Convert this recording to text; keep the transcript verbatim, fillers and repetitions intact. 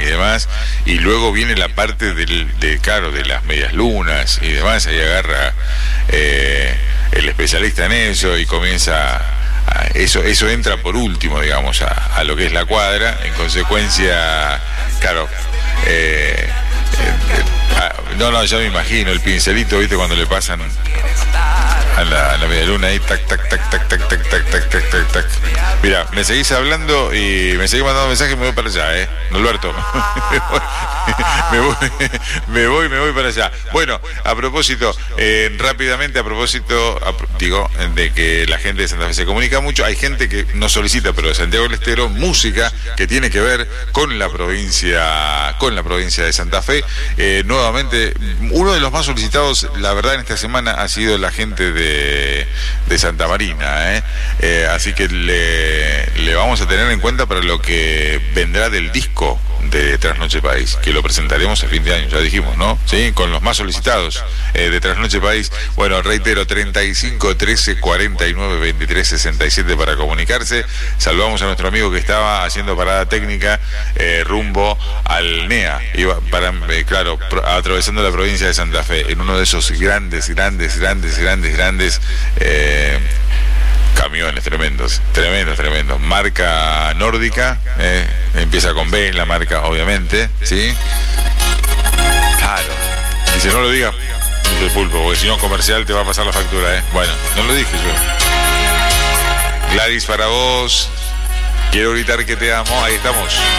y demás, y luego viene la parte del, de, claro, de las medias lunas y demás, ahí agarra eh, el especialista en eso y comienza a, eso, eso entra por último, digamos, a, a lo que es la cuadra. En consecuencia, claro, eh, eh, ah, no, no, ya me imagino el pincelito, viste, cuando le pasan a la, a la media luna ahí, tac, tac, tac, tac, tac, tac, tac, tac, tac, tac, tac. Mira, me seguís hablando y me seguís mandando mensajes, me voy para allá, eh, Norberto. me, voy, me voy, me voy para allá. Bueno, a propósito, eh, rápidamente, a propósito, a, digo, de que la gente de Santa Fe se comunica mucho, hay gente que nos solicita, pero de Santiago del Estero, música que tiene que ver con la provincia, con la provincia de Santa Fe. Eh, nuevamente, uno de los más solicitados, la verdad, en esta semana ha sido la gente de, de Santa Marina, ¿eh? Eh, así que le, le vamos a tener en cuenta para lo que vendrá del disco de Trasnoche País, que lo presentaremos a fin de año, ya dijimos, ¿no? Sí, con los más solicitados eh, de Trasnoche País. Bueno, reitero, treinta y cinco, trece, cuarenta y nueve, veintitrés, sesenta y siete para comunicarse. Saludamos a nuestro amigo que estaba haciendo parada técnica eh, rumbo al N E A, iba para, eh, claro, pro, atravesando la provincia de Santa Fe, en uno de esos grandes, grandes, grandes, grandes, grandes eh, camiones tremendos, tremendos, tremendos. Marca nórdica, eh, empieza con B, la marca, obviamente, ¿sí? Claro. Y si no lo digas, dice el Pulpo, porque si no comercial te va a pasar la factura, ¿eh? Bueno, no lo dije yo. Gladys, para vos, quiero gritar que te amo, ahí estamos.